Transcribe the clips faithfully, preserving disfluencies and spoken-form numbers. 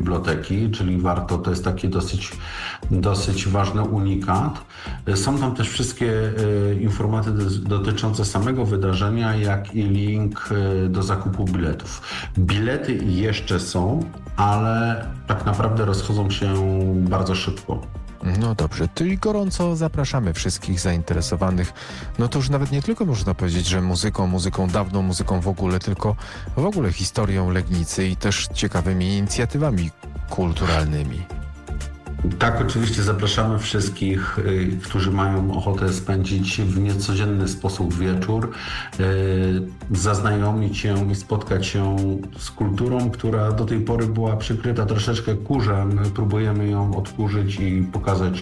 biblioteki, czyli warto, to jest taki dosyć, dosyć ważny unikat. Są tam też wszystkie informacje dotyczące samego wydarzenia, jak i link do zakupu biletów. Bilety jeszcze są, ale tak naprawdę rozchodzą się bardzo szybko. No dobrze, czyli gorąco zapraszamy wszystkich zainteresowanych. No to już nawet nie tylko można powiedzieć, że muzyką, muzyką dawną, muzyką w ogóle, tylko w ogóle historią Legnicy i też ciekawymi inicjatywami kulturalnymi. Tak, oczywiście zapraszamy wszystkich, y, którzy mają ochotę spędzić w niecodzienny sposób wieczór, y, zaznajomić się i spotkać się z kulturą, która do tej pory była przykryta troszeczkę kurzem. Próbujemy ją odkurzyć i pokazać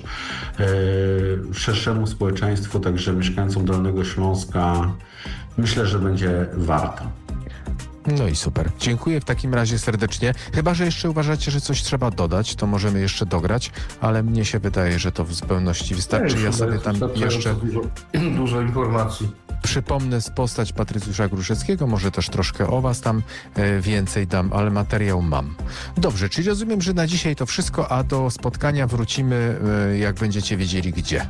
y, szerszemu społeczeństwu, także mieszkańcom Dolnego Śląska. Myślę, że będzie warto. No i super. Dziękuję w takim razie serdecznie. Chyba że jeszcze uważacie, że coś trzeba dodać, to możemy jeszcze dograć, ale mnie się wydaje, że to w zupełności wystarczy. Ja sobie tam jeszcze dużo, dużo informacji. przypomnę z postać Patrycjusza Gruszeckiego, może też troszkę o was tam e, więcej dam, ale materiał mam. Dobrze, czyli rozumiem, że na dzisiaj to wszystko, a do spotkania wrócimy, e, jak będziecie wiedzieli gdzie.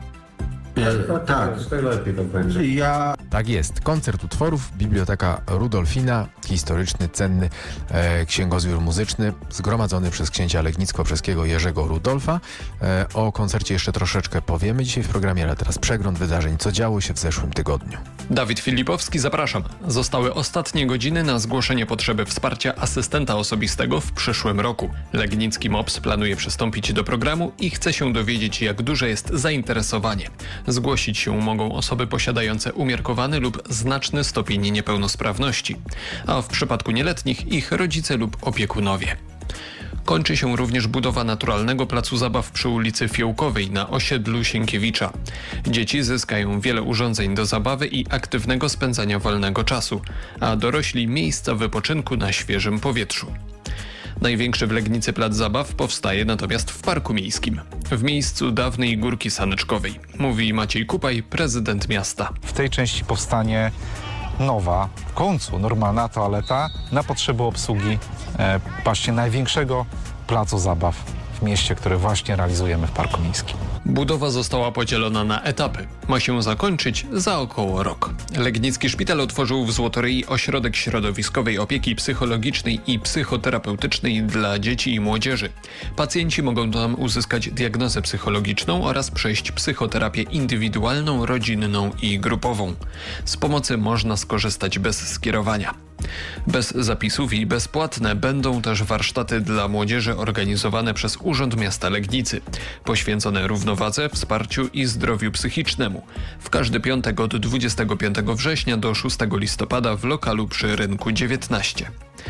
Tak, tak. Najlepiej tak będzie. Ja... Tak jest. Koncert utworów, Biblioteka Rudolfina, historyczny, cenny e, księgozbiór muzyczny, zgromadzony przez księcia legnicko-brzeskiego Jerzego Rudolfa. E, o koncercie jeszcze troszeczkę powiemy dzisiaj w programie, ale teraz przegląd wydarzeń, co działo się w zeszłym tygodniu. Dawid Filipowski, zapraszam. Zostały ostatnie godziny na zgłoszenie potrzeby wsparcia asystenta osobistego w przyszłym roku. Legnicki M O P S planuje przystąpić do programu i chce się dowiedzieć, jak duże jest zainteresowanie. Zgłosić się mogą osoby posiadające umiarkowany lub znaczny stopień niepełnosprawności, a w przypadku nieletnich ich rodzice lub opiekunowie. Kończy się również budowa naturalnego placu zabaw przy ulicy Fiołkowej na osiedlu Sienkiewicza. Dzieci zyskają wiele urządzeń do zabawy i aktywnego spędzania wolnego czasu, a dorośli miejsca wypoczynku na świeżym powietrzu. Największy w Legnicy plac zabaw powstaje natomiast w Parku Miejskim, w miejscu dawnej Górki Saneczkowej, mówi Maciej Kupaj, prezydent miasta. W tej części powstanie nowa, w końcu normalna toaleta na potrzeby obsługi e, właśnie największego placu zabaw w mieście, który właśnie realizujemy w Parku Miejskim. Budowa została podzielona na etapy. Ma się zakończyć za około rok. Legnicki Szpital otworzył w Złotoryi ośrodek środowiskowej opieki psychologicznej i psychoterapeutycznej dla dzieci i młodzieży. Pacjenci mogą tam uzyskać diagnozę psychologiczną oraz przejść psychoterapię indywidualną, rodzinną i grupową. Z pomocy można skorzystać bez skierowania. Bez zapisów i bezpłatne będą też warsztaty dla młodzieży organizowane przez Urząd Miasta Legnicy, poświęcone równowadze, wsparciu i zdrowiu psychicznemu. W każdy piątek od dwudziestego piątego września do szóstego listopada w lokalu przy Rynku dziewiętnaście.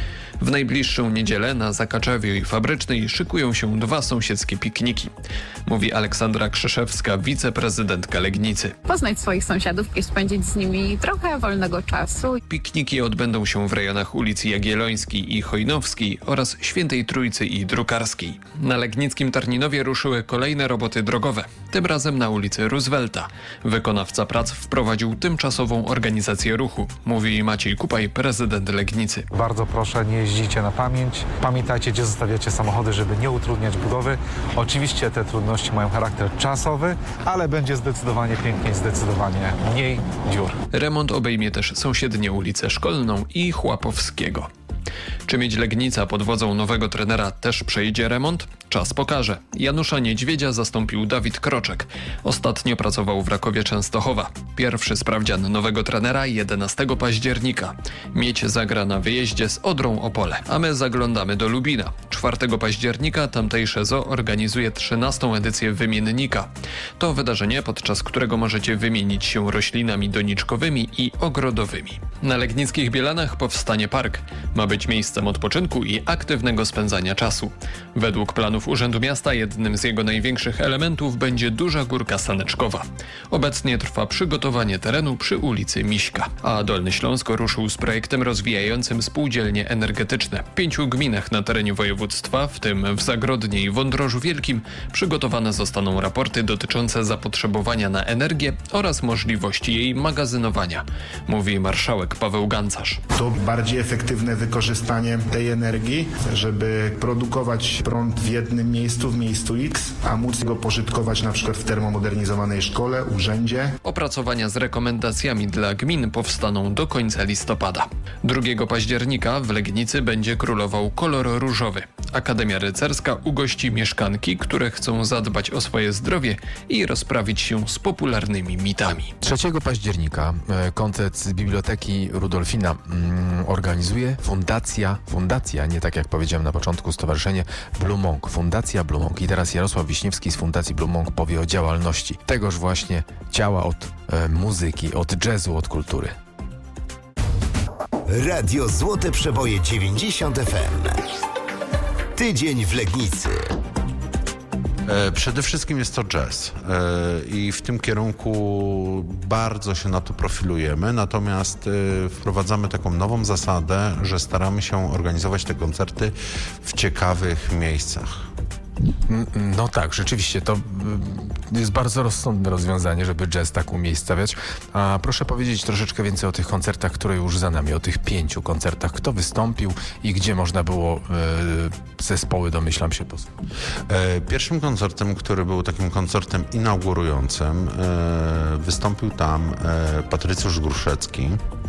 W najbliższą niedzielę na Zakaczewie i Fabrycznej szykują się dwa sąsiedzkie pikniki, mówi Aleksandra Krzyszewska, wiceprezydentka Legnicy. Poznać swoich sąsiadów i spędzić z nimi trochę wolnego czasu. Pikniki odbędą się w rejonach ulic Jagiellońskiej i Chojnowskiej oraz Świętej Trójcy i Drukarskiej. Na legnickim Tarninowie ruszyły kolejne roboty drogowe, tym razem na ulicy Roosevelta. Wykonawca prac wprowadził tymczasową organizację ruchu, mówi Maciej Kupaj, prezydent Legnicy. Bardzo proszę, nie jeździcie na pamięć. Pamiętajcie, gdzie zostawiacie samochody, żeby nie utrudniać budowy. Oczywiście te trudności mają charakter czasowy, ale będzie zdecydowanie piękniej, zdecydowanie mniej dziur. Remont obejmie też sąsiednie ulicę Szkolną i Chłapowskiego. Czy mieć Legnica pod wodzą nowego trenera też przejdzie remont? Czas pokaże. Janusza Niedźwiedzia zastąpił Dawid Kroczek. Ostatnio pracował w Rakowie Częstochowa. Pierwszy sprawdzian nowego trenera jedenastego października. Miedź zagra na wyjeździe z Odrą Opole, a my zaglądamy do Lubina. czwartego października tamtejsze zoo organizuje trzynastą edycję Wymiennika. To wydarzenie, podczas którego możecie wymienić się roślinami doniczkowymi i ogrodowymi. Na Legnickich Bielanach powstanie park. Ma być miejscem odpoczynku i aktywnego spędzania czasu. Według planów Urzędu Miasta jednym z jego największych elementów będzie duża Górka Saneczkowa. Obecnie trwa przygotowanie terenu przy ulicy Miśka, a Dolny Śląsk ruszył z projektem rozwijającym spółdzielnie energetyczne. W pięciu gminach na terenie województwa, w tym w Zagrodnie i Wądrożu Wielkim, przygotowane zostaną raporty dotyczące zapotrzebowania na energię oraz możliwości jej magazynowania, mówi marszałek Paweł Gancarz. To bardziej efektywne wykorzystanie wykorzystanie tej energii, żeby produkować prąd w jednym miejscu, w miejscu X, a móc go pożytkować na przykład w termomodernizowanej szkole, urzędzie. Opracowania z rekomendacjami dla gmin powstaną do końca listopada. drugiego października w Legnicy będzie królował kolor różowy. Akademia Rycerska ugości mieszkanki, które chcą zadbać o swoje zdrowie i rozprawić się z popularnymi mitami. trzeciego października e, koncert z Biblioteki Rudolfina mm, organizuje Fundacja, Fundacja, nie tak jak powiedziałem na początku, Stowarzyszenie Blue Monk, Fundacja Blue Monk. I teraz Jarosław Wiśniewski z Fundacji Blue Monk powie o działalności tegoż właśnie ciała od e, muzyki, od jazzu, od kultury. Radio Złote Przeboje dziewięćdziesiąt F M. Tydzień w Legnicy. Przede wszystkim jest to jazz i w tym kierunku bardzo się na to profilujemy, natomiast wprowadzamy taką nową zasadę, że staramy się organizować te koncerty w ciekawych miejscach. No tak, rzeczywiście, to jest bardzo rozsądne rozwiązanie, żeby jazz tak umiejscawiać. A proszę powiedzieć troszeczkę więcej o tych koncertach, które już za nami, o tych pięciu koncertach. Kto wystąpił i gdzie można było e, zespoły, domyślam się, posłuchać? E, pierwszym koncertem, który był takim koncertem inaugurującym, e, wystąpił tam e, Patrycjusz Gruszecki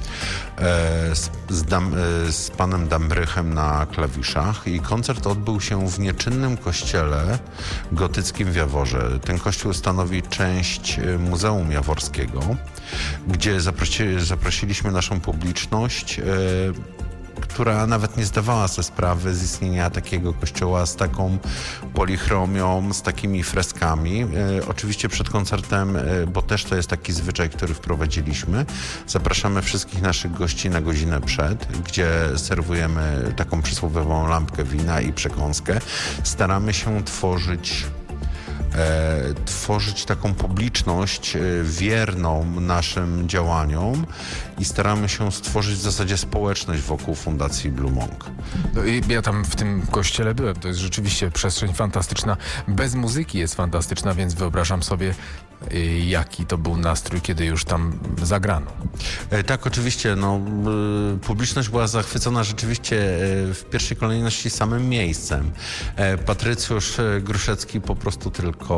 e, z, z, Dam, e, z panem Dambrychem na klawiszach i koncert odbył się w nieczynnym kościele gotyckim w Jaworze. Ten kościół stanowi część Muzeum Jaworskiego, gdzie zaprosi, zaprosiliśmy naszą publiczność, e, która nawet nie zdawała sobie sprawy z istnienia takiego kościoła z taką polichromią, z takimi freskami. E, oczywiście przed koncertem, e, bo też to jest taki zwyczaj, który wprowadziliśmy, zapraszamy wszystkich naszych gości na godzinę przed, gdzie serwujemy taką przysłowiową lampkę wina i przekąskę. Staramy się tworzyć E, tworzyć taką publiczność e, wierną naszym działaniom i staramy się stworzyć w zasadzie społeczność wokół Fundacji Blue Monk. No i ja tam w tym kościele byłem, to jest rzeczywiście przestrzeń fantastyczna. Bez muzyki jest fantastyczna, więc wyobrażam sobie, y, jaki to był nastrój, kiedy już tam zagrano. E, tak, oczywiście, no, y, publiczność była zachwycona rzeczywiście e, w pierwszej kolejności samym miejscem. E, Patrycjusz Gruszecki po prostu tylko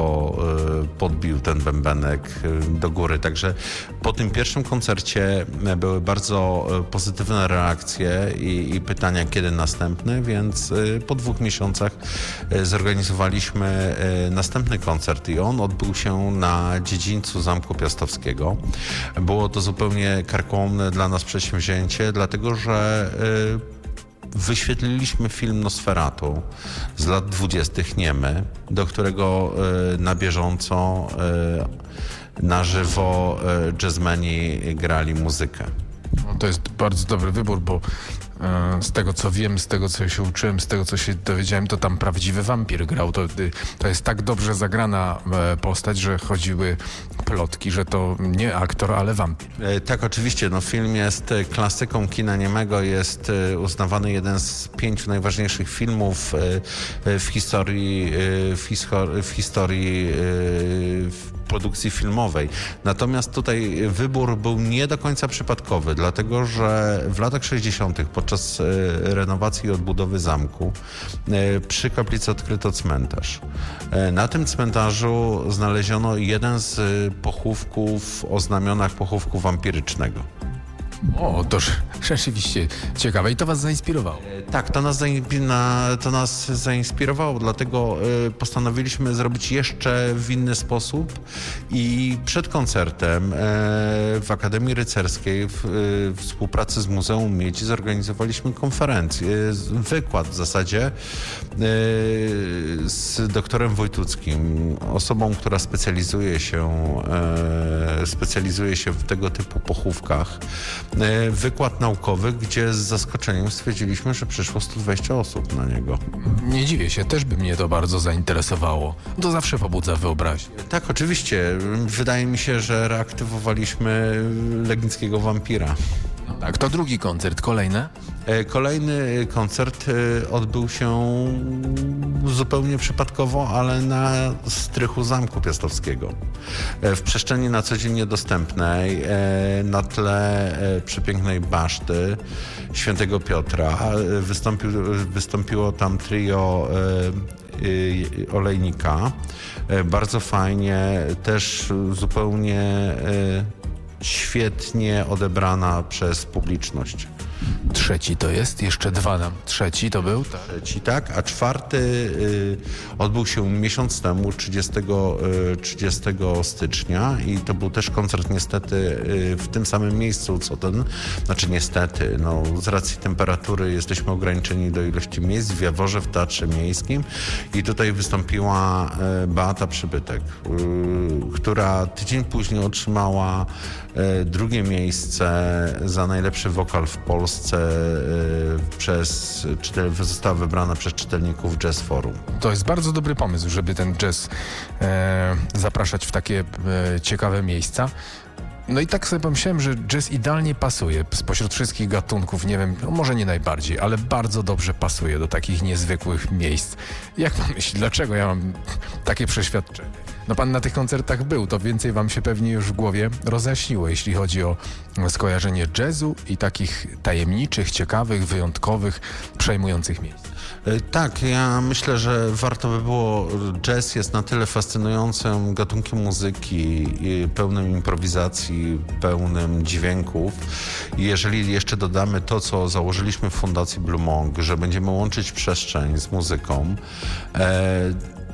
podbił ten bębenek do góry. Także po tym pierwszym koncercie były bardzo pozytywne reakcje i, i pytania, kiedy następny, więc po dwóch miesiącach zorganizowaliśmy następny koncert i on odbył się na dziedzińcu Zamku Piastowskiego. Było to zupełnie karkołomne dla nas przedsięwzięcie, dlatego że wyświetliliśmy film Nosferatu z lat dwudziestych Niemy, do którego y, na bieżąco y, na żywo y, jazzmeni grali muzykę. No, to jest bardzo dobry wybór, bo e, z tego co wiem, z tego co się uczyłem, z tego co się dowiedziałem, to tam prawdziwy wampir grał. To, to jest tak dobrze zagrana e, postać, że chodziły plotki, że to nie aktor, ale wampir. E, tak, oczywiście. No, film jest klasyką kina niemego, jest e, uznawany jeden z pięciu najważniejszych filmów e, w historii, e, w, histor- w historii e, w produkcji filmowej. Natomiast tutaj wybór był nie do końca przypadkowy, dlatego że w latach sześćdziesiątych podczas e, renowacji i odbudowy zamku e, przy kaplicy odkryto cmentarz. E, na tym cmentarzu znaleziono jeden z pochówków o znamionach pochówku wampirycznego. O, to rzeczywiście ciekawe i to was zainspirowało. Tak, to nas, na, to nas zainspirowało, dlatego y, postanowiliśmy zrobić jeszcze w inny sposób i przed koncertem y, w Akademii Rycerskiej w y, współpracy z Muzeum Miedzi zorganizowaliśmy konferencję, y, wykład w zasadzie y, z doktorem Wojtuckim, osobą, która specjalizuje się, y, specjalizuje się w tego typu pochówkach. Y, wykład naukowy, gdzie z zaskoczeniem stwierdziliśmy, że przyszło sto dwadzieścia osób na niego. Nie dziwię się, też by mnie to bardzo zainteresowało. To zawsze pobudza wyobraźnię. Tak, oczywiście. Wydaje mi się, że reaktywowaliśmy legnickiego wampira. No tak, to drugi koncert, kolejne? Kolejny koncert odbył się zupełnie przypadkowo, ale na strychu Zamku Piastowskiego. W przestrzeni na co dzień niedostępnej, na tle przepięknej baszty Świętego Piotra wystąpił, wystąpiło tam trio Olejnika. Bardzo fajnie, też zupełnie świetnie odebrana przez publiczność. Trzeci to jest, jeszcze dwa nam. Trzeci to był? Tak. Trzeci, tak, a czwarty y, odbył się miesiąc temu, trzydziestego stycznia i to był też koncert niestety y, w tym samym miejscu, co ten, znaczy niestety, no z racji temperatury jesteśmy ograniczeni do ilości miejsc w Jaworze, w Teatrze Miejskim i tutaj wystąpiła y, Beata Przybytek, y, która tydzień później otrzymała y, drugie miejsce za najlepszy wokal w Polsce przez, została wybrana przez czytelników Jazz Forum. To jest bardzo dobry pomysł, żeby ten jazz e, zapraszać w takie e, ciekawe miejsca. No i tak sobie pomyślałem, że jazz idealnie pasuje spośród wszystkich gatunków, nie wiem, no może nie najbardziej, ale bardzo dobrze pasuje do takich niezwykłych miejsc. Jak pan myśli, dlaczego ja mam takie przeświadczenie? No pan na tych koncertach był, to więcej wam się pewnie już w głowie rozjaśniło, jeśli chodzi o skojarzenie jazzu i takich tajemniczych, ciekawych, wyjątkowych, przejmujących miejsc. Tak, ja myślę, że warto by było, jazz jest na tyle fascynującym gatunkiem muzyki, pełnym improwizacji, pełnym dźwięków. I jeżeli jeszcze dodamy to, co założyliśmy w Fundacji Blue Monk, że będziemy łączyć przestrzeń z muzyką, e,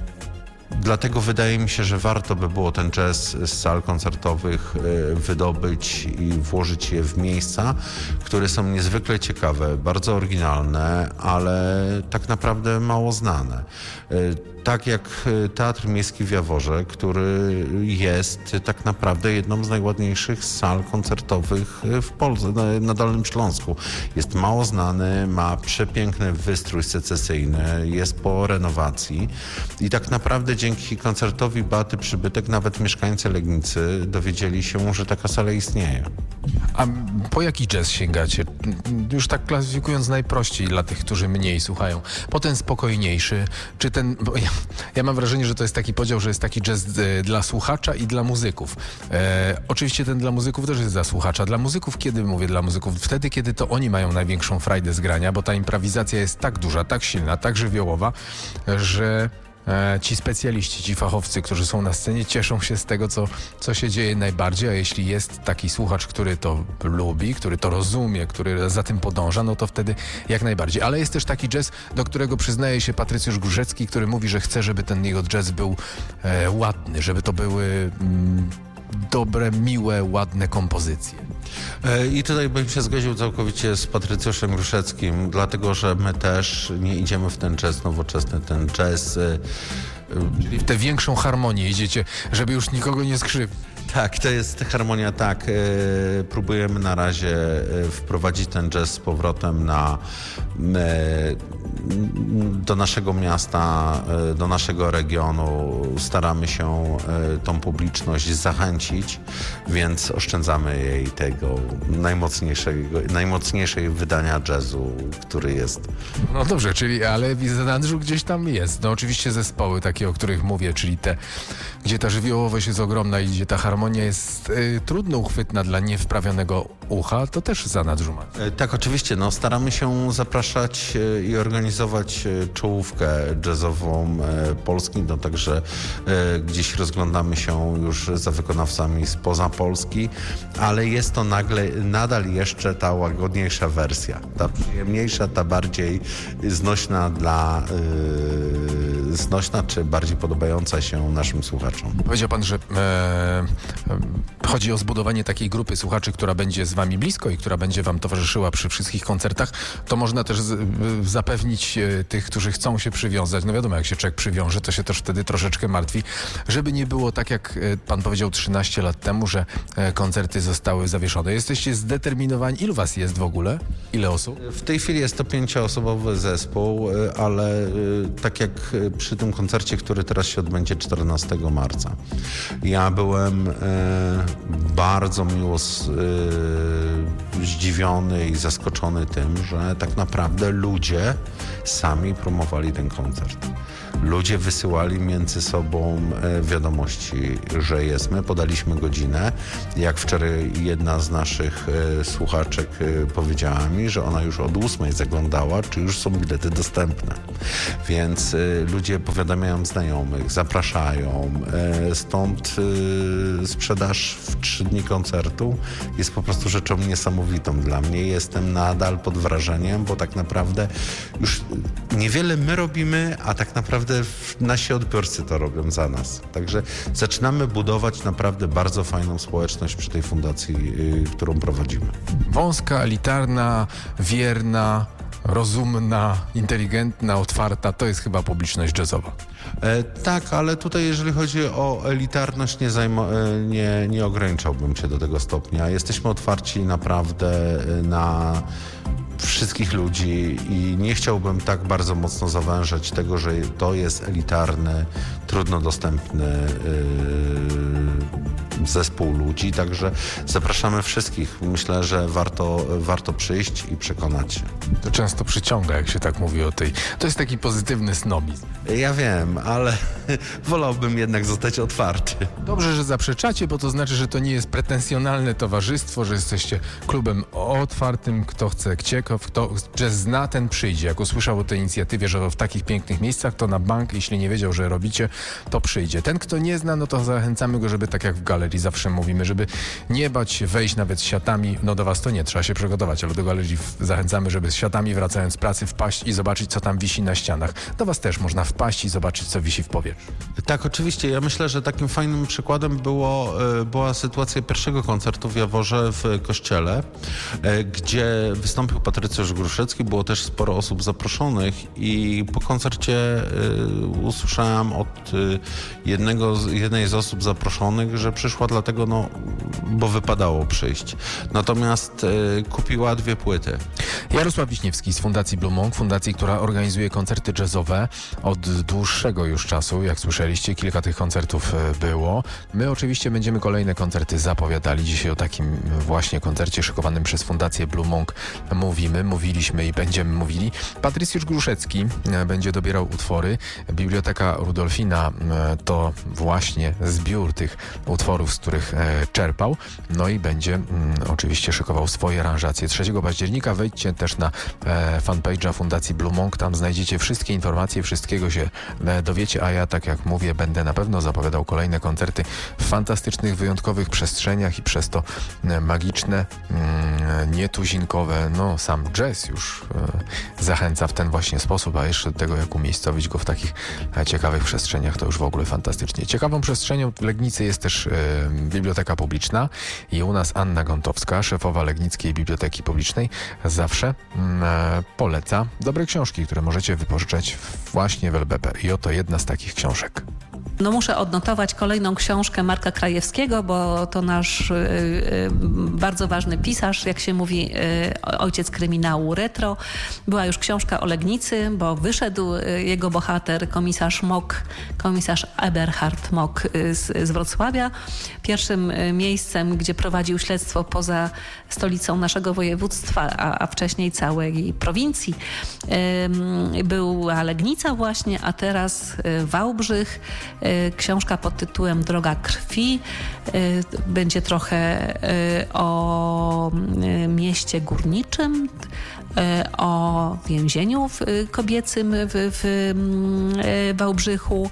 dlatego wydaje mi się, że warto by było ten jazz z sal koncertowych wydobyć i włożyć je w miejsca, które są niezwykle ciekawe, bardzo oryginalne, ale tak naprawdę mało znane. Tak jak Teatr Miejski w Jaworze, który jest tak naprawdę jedną z najładniejszych sal koncertowych w Polsce, na, na Dolnym Śląsku. Jest mało znany, ma przepiękny wystrój secesyjny, jest po renowacji i tak naprawdę dzięki koncertowi Beaty Przybytek nawet mieszkańcy Legnicy dowiedzieli się, że taka sala istnieje. A po jaki jazz sięgacie? Już tak klasyfikując najprościej dla tych, którzy mniej słuchają. Po ten spokojniejszy, czy ten... Bo ja, ja mam wrażenie, że to jest taki podział, że jest taki jazz e, dla słuchacza i dla muzyków. E, oczywiście ten dla muzyków też jest dla słuchacza. Dla muzyków, kiedy mówię dla muzyków? Wtedy, kiedy to oni mają największą frajdę z grania, bo ta improwizacja jest tak duża, tak silna, tak żywiołowa, że... Ci specjaliści, ci fachowcy, którzy są na scenie, cieszą się z tego, co, co się dzieje najbardziej, a jeśli jest taki słuchacz, który to lubi, który to rozumie, który za tym podąża, no to wtedy jak najbardziej. Ale jest też taki jazz, do którego przyznaje się Patrycjusz Górzecki, który mówi, że chce, żeby ten jego jazz był e, ładny, żeby to były mm, dobre, miłe, ładne kompozycje. I tutaj bym się zgodził całkowicie z Patrycjuszem Gruszeckim, dlatego że my też nie idziemy w ten jazz nowoczesny, ten jazz... Czyli w tę większą harmonię idziecie, żeby już nikogo nie skrzywdzić. Tak, to jest harmonia, tak. Próbujemy na razie wprowadzić ten jazz z powrotem na, do naszego miasta, do naszego regionu. Staramy się tą publiczność zachęcić, więc oszczędzamy jej tego najmocniejszego, najmocniejszej wydania jazzu, który jest. No dobrze, czyli ale w zanadrzu gdzieś tam jest. No oczywiście zespoły takie, o których mówię, czyli te, gdzie ta żywiołowość jest ogromna i gdzie ta harmonia jest y, trudno uchwytna dla niewprawionego ucha, to też zanadrzu ma. Tak, oczywiście. No, staramy się zapraszać y, i organizować y, czołówkę jazzową y, Polski, no także y, gdzieś rozglądamy się już za wykonawcami spoza Polski, ale jest to nagle, nadal jeszcze ta łagodniejsza wersja, ta przyjemniejsza, ta bardziej znośna dla y, znośna, czy bardziej podobająca się naszym słuchaczom. Powiedział pan, że e, e, chodzi o zbudowanie takiej grupy słuchaczy, która będzie z wami blisko i która będzie wam towarzyszyła przy wszystkich koncertach. To można też z, zapewnić e, tych, którzy chcą się przywiązać. No wiadomo, jak się człowiek przywiąże, to się też wtedy troszeczkę martwi. Żeby nie było tak, jak e, pan powiedział trzynaście lat temu, że e, koncerty zostały zawieszone. Jesteście zdeterminowani. Ilu was jest w ogóle? Ile osób? W tej chwili jest to pięcioosobowy zespół, ale e, tak jak przy tym koncercie, który teraz się odbędzie czternastego marca. Ja byłem e, bardzo miło z, e, zdziwiony i zaskoczony tym, że tak naprawdę ludzie sami promowali ten koncert. Ludzie wysyłali między sobą wiadomości, że jest. My podaliśmy godzinę. Jak wczoraj jedna z naszych słuchaczek powiedziała mi, że ona już od ósmej zaglądała, czy już są bilety dostępne. Więc ludzie powiadamiają znajomych, zapraszają. Stąd sprzedaż w trzy dni koncertu jest po prostu rzeczą niesamowitą dla mnie. Jestem nadal pod wrażeniem, bo tak naprawdę już niewiele my robimy, a tak naprawdę nasi odbiorcy to robią za nas. Także zaczynamy budować naprawdę bardzo fajną społeczność przy tej fundacji, yy, którą prowadzimy. Wąska, elitarna, wierna, rozumna, inteligentna, otwarta, to jest chyba publiczność jazzowa. E, tak, ale tutaj jeżeli chodzi o elitarność, nie, zajmo, e, nie, nie ograniczałbym się do tego stopnia. Jesteśmy otwarci naprawdę na wszystkich ludzi i nie chciałbym tak bardzo mocno zawężać tego, że to jest elitarny, trudno dostępny yy, zespół ludzi, także zapraszamy wszystkich. Myślę, że warto, warto przyjść i przekonać się. To często przyciąga, jak się tak mówi o tej... To jest taki pozytywny snobizm. Ja wiem, ale wolałbym jednak zostać otwarty. Dobrze, że zaprzeczacie, bo to znaczy, że to nie jest pretensjonalne towarzystwo, że jesteście klubem otwartym, kto chce ciekaw, kto jazz zna, ten przyjdzie. Jak usłyszał o tej inicjatywie, że w takich pięknych miejscach, to na bank, jeśli nie wiedział, że robicie, to przyjdzie. Ten, kto nie zna, no to zachęcamy go, żeby tak jak w galerii zawsze mówimy, żeby nie bać się wejść nawet z siatami, no do was to nie, trzeba się przygotować, ale do galerii zachęcamy, żeby z siatami wracając z pracy wpaść i zobaczyć, co tam wisi na ścianach. Do was też można wpaść i zobaczyć, co wisi w powietrzu. Tak, oczywiście. Ja myślę, że takim fajnym przykładem było, była sytuacja pierwszego koncertu w Jaworze w kościele, gdzie wystąpił Patrycjusz Gruszecki. Było też sporo osób zaproszonych i po koncercie usłyszałem od jednego, jednej z osób zaproszonych, że przyszła dlatego, no, bo wypadało przyjść. Natomiast kupiła dwie płyty. Jarosław Wiśniewski z Fundacji Blue Monk, fundacji, która organizuje koncerty jazzowe od dłuższego już czasu. Jak słyszeliście, kilka tych koncertów było. My oczywiście będziemy kolejne koncerty zapowiadali. Dzisiaj o takim właśnie koncercie szykowanym przez Fundację Blue Monk mówimy, mówiliśmy i będziemy mówili. Patrycjusz Gruszecki będzie dobierał utwory. Biblioteka Rudolfina to właśnie zbiór tych utworów, z których czerpał. No i będzie mm, oczywiście szykował swoje aranżacje. trzeciego października wejdźcie też na e, fanpage'a Fundacji Blue Monk. Tam znajdziecie wszystkie informacje, wszystkiego się e, dowiecie, a ja, tak jak mówię, będę na pewno zapowiadał kolejne koncerty w fantastycznych, wyjątkowych przestrzeniach i przez to e, magiczne, mm, nietuzinkowe, no sam jazz już e, zachęca w ten właśnie sposób, a jeszcze do tego, jak umiejscowić go w takich e, ciekawych przestrzeniach, to już w ogóle fantastycznie. Ciekawą przestrzenią w Legnicy jest też e, Biblioteka Publiczna i u nas Anna Gontowska, szefowa Legnickiej Biblioteki Publicznej, zawsze mm, e, poleca dobre książki, które możecie wypożyczać właśnie w L B P. I oto jedna z takich książek. No muszę odnotować kolejną książkę Marka Krajewskiego, bo to nasz y, y, bardzo ważny pisarz, jak się mówi, y, ojciec kryminału retro. Była już książka o Legnicy, bo wyszedł y, jego bohater, komisarz Mock, komisarz Eberhard Mock y, z, z Wrocławia. Pierwszym y, miejscem, gdzie prowadził śledztwo poza stolicą naszego województwa, a, a wcześniej całej prowincji, y, była Legnica właśnie, a teraz y, Wałbrzych. Książka pod tytułem Droga krwi. Będzie trochę o mieście górniczym, o więzieniu kobiecym w, w Wałbrzychu.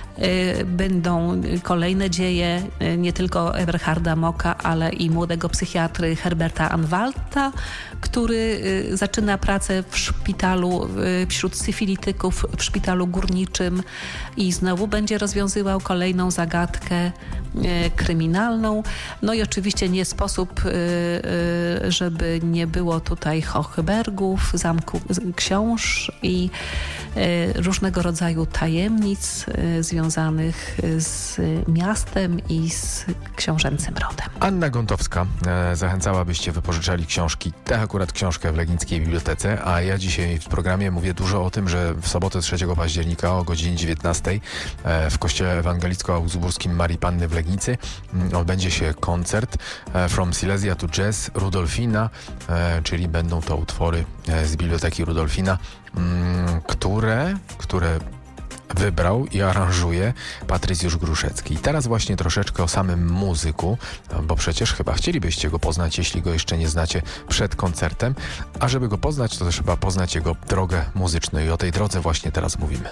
Będą kolejne dzieje nie tylko Eberharda Mocka, ale i młodego psychiatry Herberta Anwalta, który zaczyna pracę w szpitalu wśród syfilityków w szpitalu górniczym i znowu będzie rozwiązywał kolejną zagadkę kryminalną. No i oczywiście nie sposób, żeby nie było tutaj Hochbergów, zamku książ i różnego rodzaju tajemnic związanych z miastem i z książęcym rodem. Anna Gontowska e, zachęcała, byście wypożyczali książki, tę akurat książkę w Legnickiej Bibliotece, a ja dzisiaj w programie mówię dużo o tym, że w sobotę trzeciego października o godzinie dziewiętnastej e, w kościele ewangelicko-augsburskim Marii Panny w Legnicy m, odbędzie się koncert e, From Silesia to Jazz Rudolfina, e, czyli będą to utwory e, z Biblioteki Rudolfina, m, które, które wybrał i aranżuje Patrycjusz Gruszecki. I teraz właśnie troszeczkę o samym muzyku, bo przecież chyba chcielibyście go poznać, jeśli go jeszcze nie znacie, przed koncertem, a żeby go poznać, to trzeba poznać jego drogę muzyczną i o tej drodze właśnie teraz mówimy.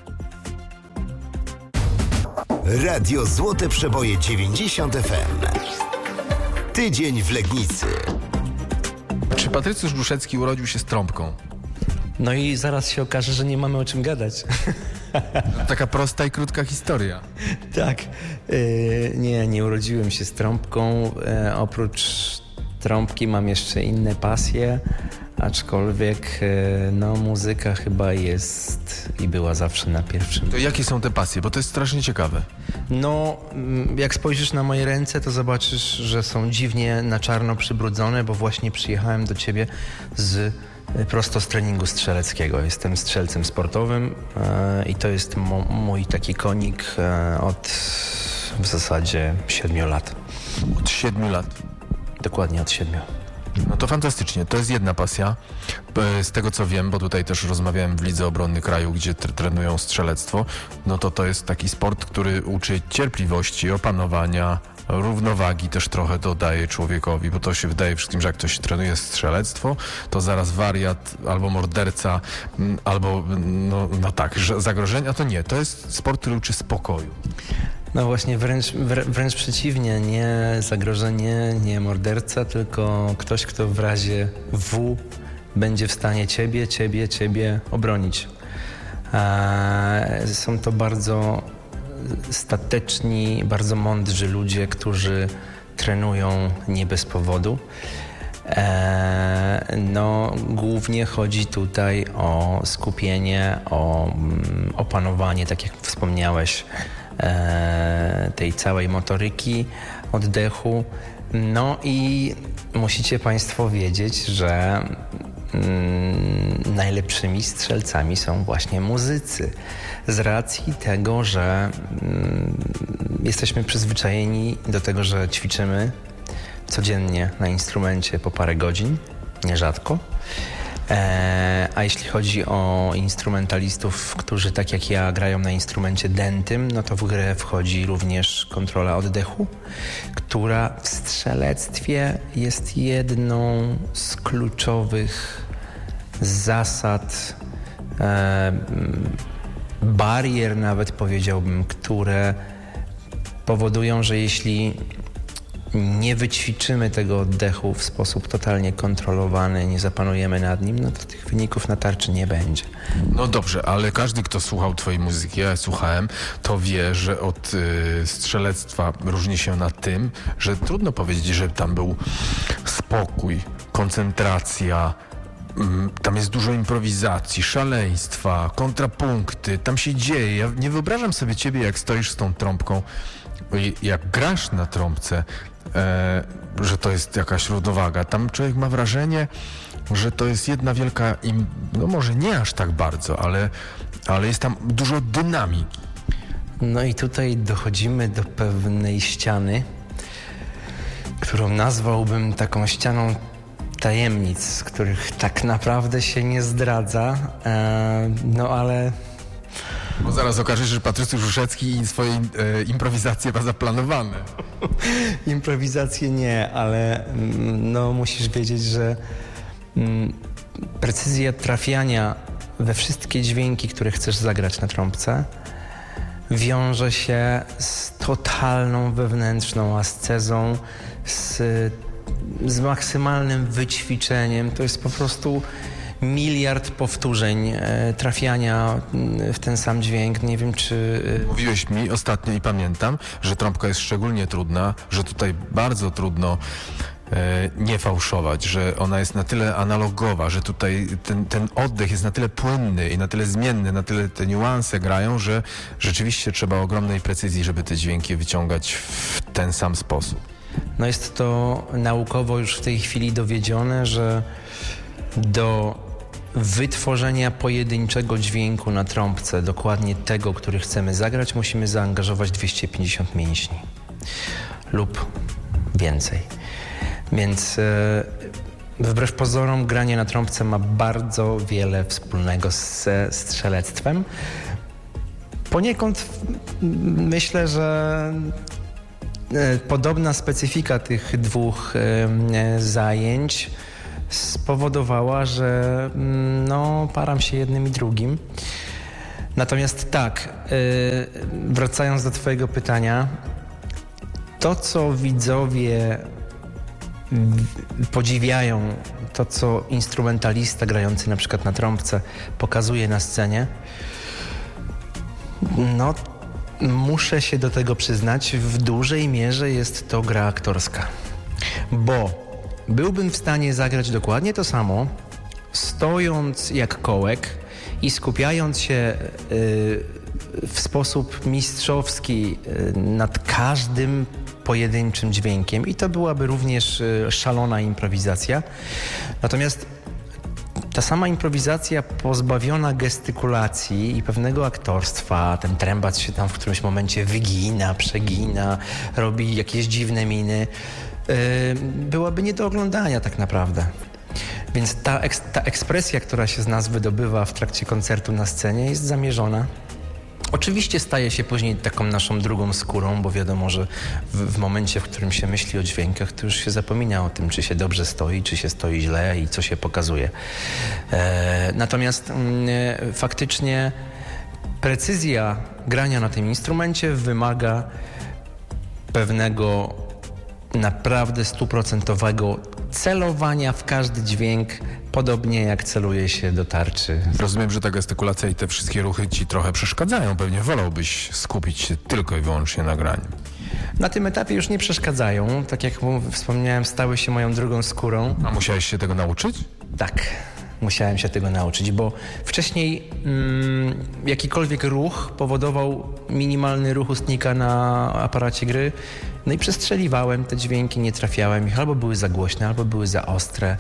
Radio Złote Przeboje dziewięćdziesiąt F M. Tydzień w Legnicy. Czy Patrycjusz Gruszecki urodził się z trąbką? No i zaraz się okaże, że nie mamy o czym gadać. Taka prosta i krótka historia. Tak. Yy, nie, nie urodziłem się z trąbką. Yy, oprócz trąbki mam jeszcze inne pasje, aczkolwiek yy, no, muzyka chyba jest i była zawsze na pierwszym. To jakie są te pasje? Bo to jest strasznie ciekawe. No, jak spojrzysz na moje ręce, to zobaczysz, że są dziwnie na czarno przybrudzone, bo właśnie przyjechałem do ciebie z prosto z treningu strzeleckiego. Jestem strzelcem sportowym e, i to jest mo, mój taki konik e, od w zasadzie siedmiu lat. Od siedmiu lat? Dokładnie od siedmiu. No to fantastycznie. To jest jedna pasja. Z tego co wiem, bo tutaj też rozmawiałem w Lidze Obrony Kraju, gdzie tr- trenują strzelectwo, no to to jest taki sport, który uczy cierpliwości, opanowania, równowagi też trochę dodaje człowiekowi, bo to się wydaje wszystkim, że jak ktoś trenuje strzelectwo, to zaraz wariat, albo morderca, albo no, no tak, że zagrożenia, a to nie. To jest sport, który uczy spokoju. No właśnie, wręcz, wręcz przeciwnie, nie zagrożenie, nie morderca, tylko ktoś, kto w razie W będzie w stanie ciebie, ciebie, ciebie obronić. Eee, są to bardzo stateczni, bardzo mądrzy ludzie, którzy trenują nie bez powodu. Eee, no, głównie chodzi tutaj o skupienie, o mm, opanowanie, tak jak wspomniałeś, e, tej całej motoryki, oddechu. No i musicie Państwo wiedzieć, że mm, najlepszymi strzelcami są właśnie muzycy. Z racji tego, że mm, jesteśmy przyzwyczajeni do tego, że ćwiczymy codziennie na instrumencie po parę godzin, nierzadko. E, a jeśli chodzi o instrumentalistów, którzy tak jak ja grają na instrumencie dętym, no to w grę wchodzi również kontrola oddechu, która w strzelectwie jest jedną z kluczowych zasad, e, barier nawet powiedziałbym, które powodują, że jeśli nie wyćwiczymy tego oddechu w sposób totalnie kontrolowany, nie zapanujemy nad nim, no to tych wyników na tarczy nie będzie. No dobrze, ale każdy, kto słuchał twojej muzyki, ja słuchałem, to wie, że od y, strzelectwa różni się na tym, że trudno powiedzieć, że tam był spokój, koncentracja, tam jest dużo improwizacji, szaleństwa, kontrapunkty, tam się dzieje. Ja nie wyobrażam sobie ciebie, jak stoisz z tą trąbką, jak grasz na trąbce, e, że to jest jakaś równowaga. Tam człowiek ma wrażenie, że to jest jedna wielka, im, no może nie aż tak bardzo, ale, ale jest tam dużo dynamiki. No i tutaj dochodzimy do pewnej ściany, którą nazwałbym taką ścianą tajemnic, z których tak naprawdę się nie zdradza, e, no ale... Bo zaraz okaże się, że Patrycjusz Gruszecki i swoje e, improwizacje ma zaplanowane. Improwizacje nie, ale no musisz wiedzieć, że mm, precyzja trafiania we wszystkie dźwięki, które chcesz zagrać na trąbce, wiąże się z totalną wewnętrzną ascezą, z, z maksymalnym wyćwiczeniem. To jest po prostu miliard powtórzeń e, trafiania w ten sam dźwięk. Nie wiem, czy... E... Mówiłeś mi ostatnio i pamiętam, że trąbka jest szczególnie trudna, że tutaj bardzo trudno e, nie fałszować, że ona jest na tyle analogowa, że tutaj ten, ten oddech jest na tyle płynny i na tyle zmienny, na tyle te niuanse grają, że rzeczywiście trzeba ogromnej precyzji, żeby te dźwięki wyciągać w ten sam sposób. No jest to naukowo już w tej chwili dowiedzione, że do wytworzenia pojedynczego dźwięku na trąbce, dokładnie tego, który chcemy zagrać, musimy zaangażować dwieście pięćdziesiąt mięśni lub więcej. Więc e, wbrew pozorom granie na trąbce ma bardzo wiele wspólnego ze strzelectwem. Poniekąd myślę, że podobna specyfika tych dwóch zajęć spowodowała, że no, param się jednym i drugim. Natomiast tak, wracając do twojego pytania, to co widzowie podziwiają, to co instrumentalista grający na przykład na trąbce pokazuje na scenie, no muszę się do tego przyznać, w dużej mierze jest to gra aktorska, bo byłbym w stanie zagrać dokładnie to samo, stojąc jak kołek i skupiając się y, w sposób mistrzowski y, nad każdym pojedynczym dźwiękiem i to byłaby również y, szalona improwizacja. Natomiast ta sama improwizacja pozbawiona gestykulacji i pewnego aktorstwa, ten trębac się tam w którymś momencie wygina, przegina, robi jakieś dziwne miny, yy, byłaby nie do oglądania tak naprawdę. Więc ta, eks, ta ekspresja, która się z nas wydobywa w trakcie koncertu na scenie, jest zamierzona. Oczywiście staje się później taką naszą drugą skórą, bo wiadomo, że w, w momencie, w którym się myśli o dźwiękach, to już się zapomina o tym, czy się dobrze stoi, czy się stoi źle i co się pokazuje. E, natomiast e, faktycznie precyzja grania na tym instrumencie wymaga pewnego naprawdę stuprocentowego celowania w każdy dźwięk, podobnie jak celuje się do tarczy. Rozumiem, że ta gestykulacja i te wszystkie ruchy ci trochę przeszkadzają. Pewnie wolałbyś skupić się tylko i wyłącznie na graniu. Na tym etapie już nie przeszkadzają. Tak jak wspomniałem, stały się moją drugą skórą. A musiałeś się tego nauczyć? Tak. Musiałem się tego nauczyć, bo wcześniej mm, jakikolwiek ruch powodował minimalny ruch ustnika na aparacie gry. No i przestrzeliwałem te dźwięki, nie trafiałem ich, albo były za głośne, albo były za ostre.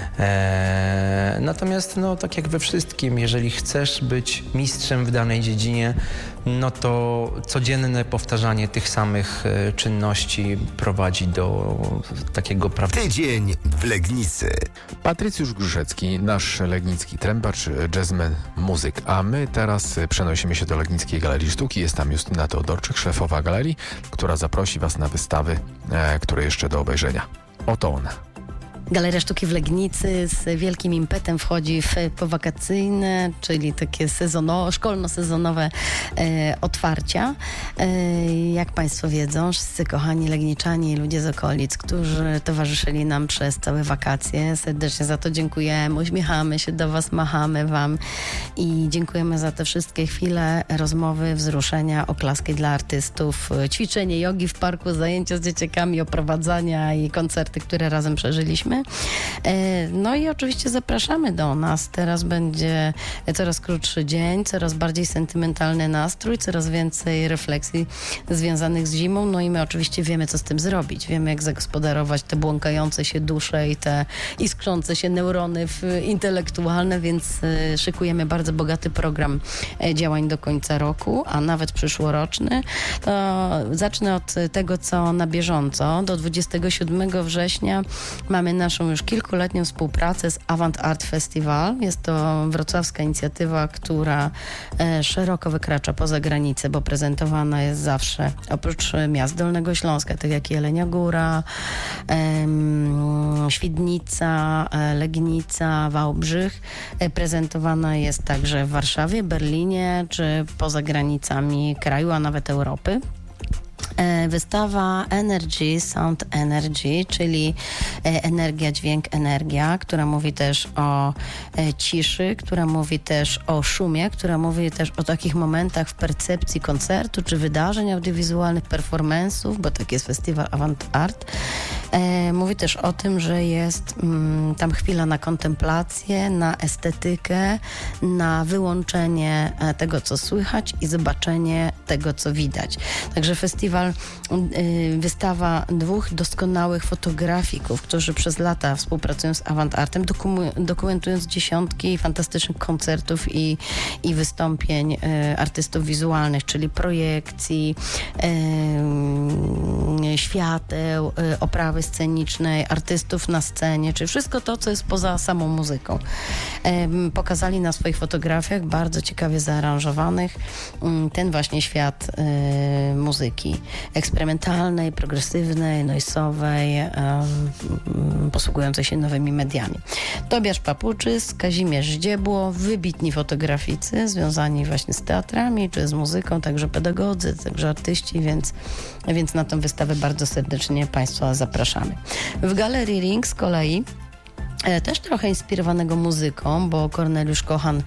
Eee, natomiast no tak jak we wszystkim, jeżeli chcesz być mistrzem w danej dziedzinie, no to codzienne powtarzanie tych samych e, czynności prowadzi do takiego prawdziwego... Tydzień w Legnicy. Patrycjusz Grzeszecki, nasz legnicki trębacz, jazzman, muzyk. A my teraz przenosimy się do Legnickiej Galerii Sztuki. Jest tam Justyna Teodorczyk, szefowa galerii, która zaprosi was na wystawy, e, które jeszcze do obejrzenia. Oto ona. Galeria Sztuki w Legnicy z wielkim impetem wchodzi w powakacyjne, czyli takie sezono, szkolno-sezonowe e, otwarcia. E, jak Państwo wiedzą, wszyscy kochani legniczanie i ludzie z okolic, którzy towarzyszyli nam przez całe wakacje, serdecznie za to dziękujemy, uśmiechamy się do Was, machamy Wam i dziękujemy za te wszystkie chwile, rozmowy, wzruszenia, oklaski dla artystów, ćwiczenie jogi w parku, zajęcia z dzieciakami, oprowadzania i koncerty, które razem przeżyliśmy. No i oczywiście zapraszamy do nas. Teraz będzie coraz krótszy dzień, coraz bardziej sentymentalny nastrój, coraz więcej refleksji związanych z zimą. No i my oczywiście wiemy, co z tym zrobić. Wiemy, jak zagospodarować te błąkające się dusze i te iskrzące się neurony intelektualne, więc szykujemy bardzo bogaty program działań do końca roku, a nawet przyszłoroczny. To zacznę od tego, co na bieżąco. Do dwudziestego siódmego września mamy naszą już kilkuletnią współpracę z Avant Art Festival. Jest to wrocławska inicjatywa, która e, szeroko wykracza poza granicę, bo prezentowana jest zawsze oprócz miast Dolnego Śląska, tak jak Jelenia Góra, e, Świdnica, e, Legnica, Wałbrzych. E, prezentowana jest także w Warszawie, Berlinie, czy poza granicami kraju, a nawet Europy. Wystawa Energy, Sound Energy, czyli energia, dźwięk, energia, która mówi też o ciszy, która mówi też o szumie, która mówi też o takich momentach w percepcji koncertu czy wydarzeń audiowizualnych, performance'ów, bo tak jest festiwal Avant Art. Mówi też o tym, że jest mm, tam chwila na kontemplację, na estetykę, na wyłączenie tego, co słychać i zobaczenie tego, co widać. Także festiwal, y, wystawa dwóch doskonałych fotografików, którzy przez lata współpracują z Avant Artem, dokum- dokumentując dziesiątki fantastycznych koncertów i, i wystąpień y, artystów wizualnych, czyli projekcji, y, świateł, y, oprawy scenicznej, artystów na scenie, czyli wszystko to, co jest poza samą muzyką. Y, pokazali na swoich fotografiach, bardzo ciekawie zaaranżowanych, y, ten właśnie świat y, muzyki eksperymentalnej, progresywnej, noisowej, y, y, posługującej się nowymi mediami. Tobiasz Papuczys, Kazimierz Zdziebło, wybitni fotograficy związani właśnie z teatrami czy z muzyką, także pedagodzy, także artyści, więc, więc na tę wystawę bardzo serdecznie Państwa zapraszamy. W Galerii Ring z kolei też trochę inspirowanego muzyką, bo Korneliusz Kochan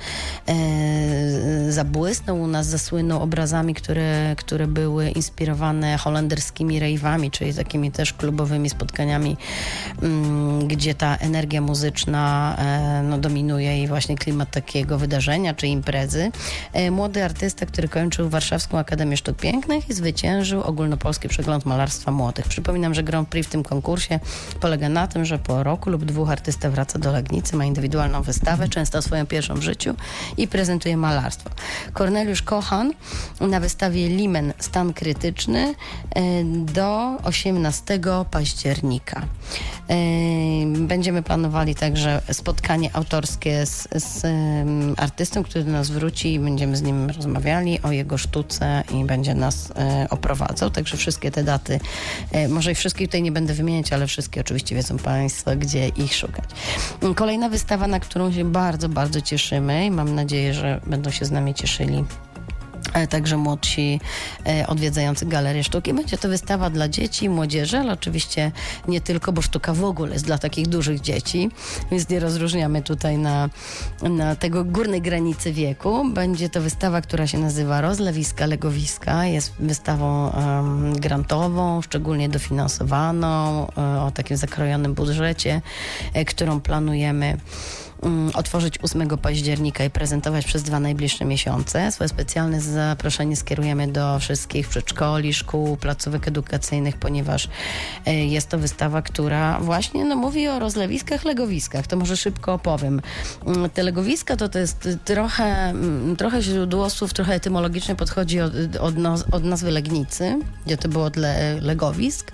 e, zabłysnął u nas, zasłynął obrazami, które, które były inspirowane holenderskimi rave'ami, czyli takimi też klubowymi spotkaniami, m, gdzie ta energia muzyczna e, no, dominuje i właśnie klimat takiego wydarzenia czy imprezy. E, młody artysta, który kończył Warszawską Akademię Sztuk Pięknych i zwyciężył ogólnopolski przegląd malarstwa młodych. Przypominam, że Grand Prix w tym konkursie polega na tym, że po roku lub dwóch artysta wraca do Legnicy, ma indywidualną wystawę, często swoją pierwszą w życiu i prezentuje malarstwo. Korneliusz Kochan na wystawie Limen Stan Krytyczny do osiemnastego października. Będziemy planowali także spotkanie autorskie z, z artystą, który do nas wróci i będziemy z nim rozmawiali o jego sztuce i będzie nas oprowadzał. Także wszystkie te daty, może i wszystkich tutaj nie będę wymieniać, ale wszystkie oczywiście wiedzą Państwo, gdzie ich szukać. Kolejna wystawa, na którą się bardzo, bardzo cieszymy i mam nadzieję, że będą się z nami cieszyli także młodsi e, odwiedzający Galerię Sztuki. Będzie to wystawa dla dzieci i młodzieży, ale oczywiście nie tylko, bo sztuka w ogóle jest dla takich dużych dzieci, więc nie rozróżniamy tutaj na, na tego górnej granicy wieku. Będzie to wystawa, która się nazywa Rozlewiska, Legowiska. Jest wystawą um, grantową, szczególnie dofinansowaną, e, o takim zakrojonym budżecie, e, którą planujemy otworzyć ósmego października i prezentować przez dwa najbliższe miesiące. Swoje specjalne zaproszenie skierujemy do wszystkich przedszkoli, szkół, placówek edukacyjnych, ponieważ jest to wystawa, która właśnie no, mówi o rozlewiskach, legowiskach. To może szybko opowiem. Te legowiska to, to jest trochę, trochę źródło słów, trochę etymologicznie podchodzi od, od, od nazwy Legnicy, gdzie to było le, legowisk.